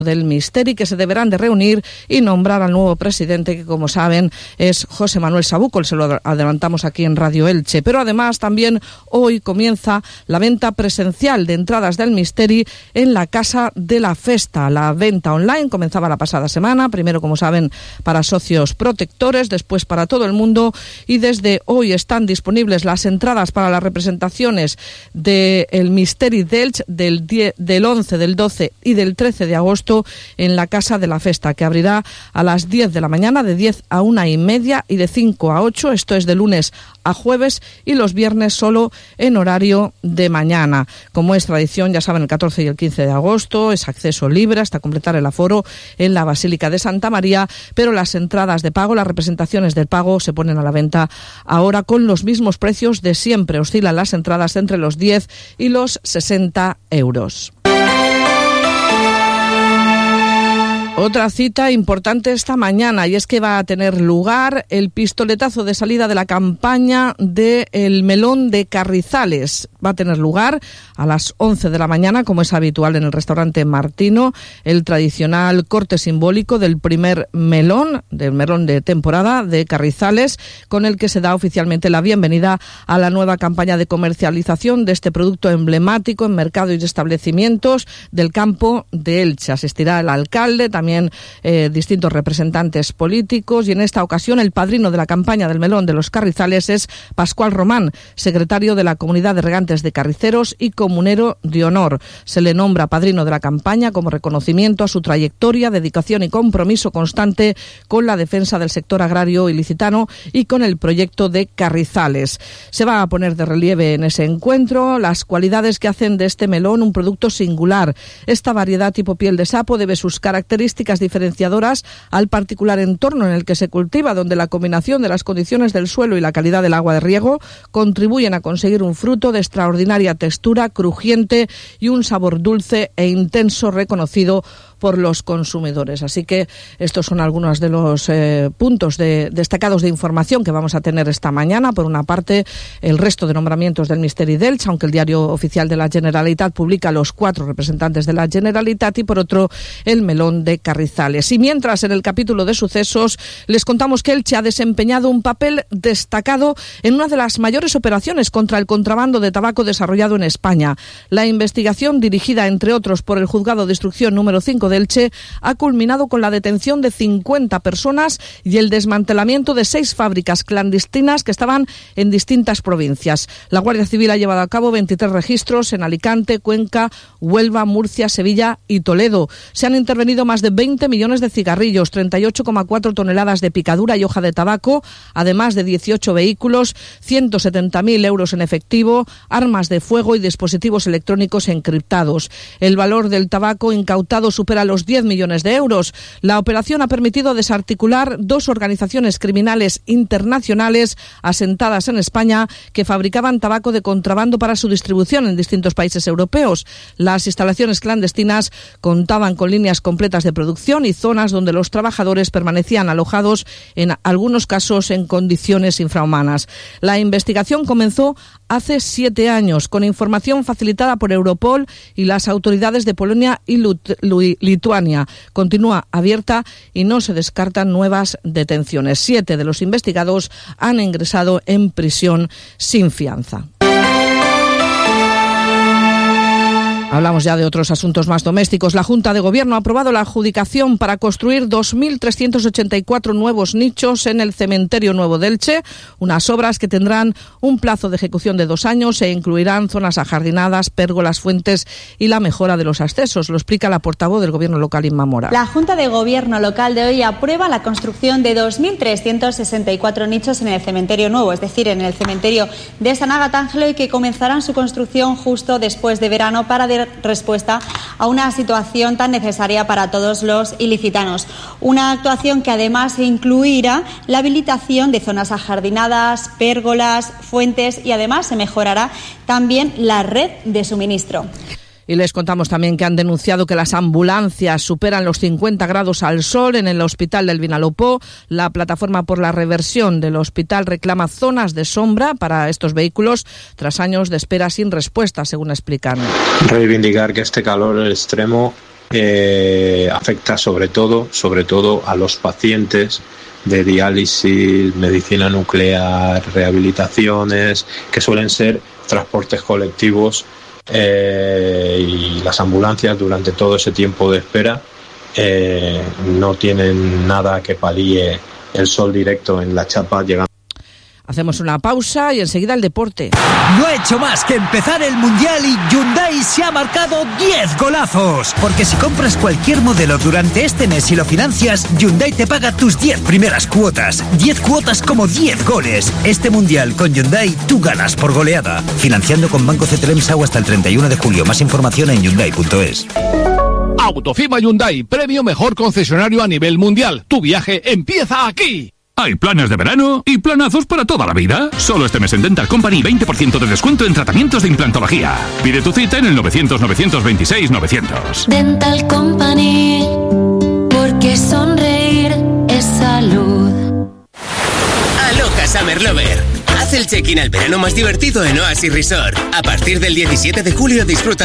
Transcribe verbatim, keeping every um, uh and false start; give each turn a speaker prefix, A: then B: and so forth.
A: del Misteri, que se deberán de reunir y nombrar al nuevo presidente, que como saben es José Manuel Sabucol. Se lo adelantamos aquí en Radio Elche. Pero además también hoy comienza la venta presencial de entradas del Misteri en la Casa de la Festa. La venta online comenzaba la pasada semana, primero, como saben, para socios protectores, después para todo el mundo, y desde hoy están disponibles las entradas para las representaciones del Misteri d'Elx del, del once, del doce y del trece de agosto en la Casa de la Festa, que abrirá a las diez de la mañana, de diez a una y media, y de cinco a ocho, esto es de lunes a jueves, y los viernes solo en horario de mañana. Como es tradición, ya saben, el catorce y el quince de agosto es acceso libre hasta completar el aforo en la Basílica de Santa María, pero las entradas de pago, las representaciones del pago, se ponen a la venta ahora con los mismos precios de siempre. Oscilan las entradas entre los diez y los sesenta euros. Otra cita importante esta mañana, y es que va a tener lugar el pistoletazo de salida de la campaña del melón de Carrizales. Va a tener lugar a las once de la mañana, como es habitual en el restaurante Martino, el tradicional corte simbólico del primer melón, del melón de temporada de Carrizales, con el que se da oficialmente la bienvenida a la nueva campaña de comercialización de este producto emblemático en mercados y establecimientos del campo de Elche. Asistirá el alcalde, también eh, distintos representantes políticos, y en esta ocasión el padrino de la campaña del melón de los Carrizales es Pascual Román, secretario de la Comunidad de Regantes de Carriceros y comunero de honor. Se le nombra padrino de la campaña como reconocimiento a su trayectoria, dedicación y compromiso constante con la defensa del sector agrario ilicitano y con el proyecto de Carrizales. Se va a poner de relieve en ese encuentro las cualidades que hacen de este melón un producto singular. Esta variedad tipo piel de sapo debe sus características diferenciadoras al particular entorno en el que se cultiva, donde la combinación de las condiciones del suelo y la calidad del agua de riego contribuyen a conseguir un fruto de extraordinaria textura, crujiente y un sabor dulce e intenso reconocido por los consumidores. Así que estos son algunos de los eh, puntos de, destacados de información que vamos a tener esta mañana. Por una parte, el resto de nombramientos del Misteri d'Elx, aunque el diario oficial de la Generalitat publica los cuatro representantes de la Generalitat, y por otro, el melón de Carrizales. Y mientras, en el capítulo de sucesos, les contamos que Elche ha desempeñado un papel destacado en una de las mayores operaciones contra el contrabando de tabaco desarrollado en España. La investigación, dirigida entre otros por el Juzgado de Instrucción número cinco de Elche, ha culminado con la detención de cincuenta personas y el desmantelamiento de seis fábricas clandestinas que estaban en distintas provincias. La Guardia Civil ha llevado a cabo veintitrés registros en Alicante, Cuenca, Huelva, Murcia, Sevilla y Toledo. Se han intervenido más de veinte millones de cigarrillos, treinta y ocho coma cuatro toneladas de picadura y hoja de tabaco, además de dieciocho vehículos, ciento setenta mil euros en efectivo, armas de fuego y dispositivos electrónicos encriptados. El valor del tabaco incautado supera los diez millones de euros. La operación ha permitido desarticular dos organizaciones criminales internacionales asentadas en España que fabricaban tabaco de contrabando para su distribución en distintos países europeos. Las instalaciones clandestinas contaban con líneas completas de producción y zonas donde los trabajadores permanecían alojados, en algunos casos en condiciones infrahumanas. La investigación comenzó hace siete años con información facilitada por Europol y las autoridades de Polonia y Lut- Lut- Lituania. Continúa abierta y no se descartan nuevas detenciones. Siete de los investigados han ingresado en prisión sin fianza. Hablamos ya de otros asuntos más domésticos. La Junta de Gobierno ha aprobado la adjudicación para construir dos mil trescientos ochenta y cuatro nuevos nichos en el Cementerio Nuevo de Elche, unas obras que tendrán un plazo de ejecución de dos años e incluirán zonas ajardinadas, pérgolas, fuentes y la mejora de los accesos. Lo explica la portavoz del Gobierno local, Inma Mora.
B: La Junta de Gobierno local de hoy aprueba la construcción de dos mil trescientos sesenta y cuatro nichos en el Cementerio Nuevo, es decir, en el cementerio de San Agatángelo, y que comenzarán su construcción justo después de verano para dar respuesta a una situación tan necesaria para todos los ilicitanos. Una actuación que además incluirá la habilitación de zonas ajardinadas, pérgolas, fuentes, y además se mejorará también la red de suministro.
A: Y les contamos también que han denunciado que las ambulancias superan los cincuenta grados al sol en el Hospital del Vinalopó. La plataforma por la reversión del hospital reclama zonas de sombra para estos vehículos tras años de espera sin respuesta, según explican.
C: Reivindicar que este calor extremo eh, afecta sobre todo, sobre todo a los pacientes de diálisis, medicina nuclear, rehabilitaciones, que suelen ser transportes colectivos, eh, y las ambulancias durante todo ese tiempo de espera eh, no tienen nada que palíe el sol directo en la chapa llegando.
A: Hacemos una pausa y enseguida el deporte.
D: No ha hecho más que empezar el Mundial y Hyundai se ha marcado diez golazos. Porque si compras cualquier modelo durante este mes y lo financias, Hyundai te paga tus diez primeras cuotas. diez cuotas como diez goles. Este Mundial con Hyundai tú ganas por goleada. Financiando con Banco C T L M S A hasta el treinta y uno de julio. Más información en hyundai punto es.
E: Autofima Hyundai, premio mejor concesionario a nivel mundial. Tu viaje empieza aquí.
F: Hay planes de verano y planazos para toda la vida. Solo este mes en Dental Company veinte por ciento de descuento en tratamientos de implantología. Pide tu cita en el novecientos, novecientos veintiséis, novecientos.
G: Dental Company, porque sonreír es salud.
H: Aloha Summer Lover. Haz el check-in al verano más divertido en Oasis Resort. A partir del diecisiete de julio disfruta